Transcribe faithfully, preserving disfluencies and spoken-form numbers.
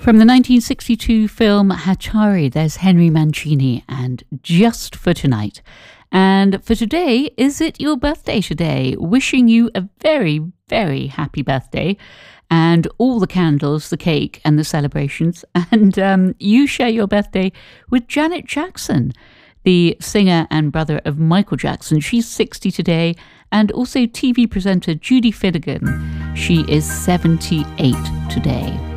From the nineteen sixty-two film Hatari, there's Henry Mancini and Just for Tonight. And for today, is it your birthday today? Wishing you a very, very happy birthday and all the candles, the cake and the celebrations. And um, you share your birthday with Janet Jackson, the singer and brother of Michael Jackson. She's sixty today. And also T V presenter Judy Finnegan. She is seventy-eight today.